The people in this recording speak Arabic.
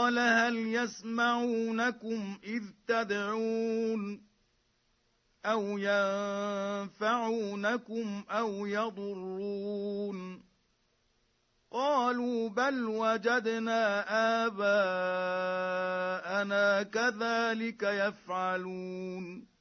قال هل يسمعونكم إذ تدعون أو ينفعونكم أو يضرون قالوا بل وجدنا آباءنا كذلك يفعلون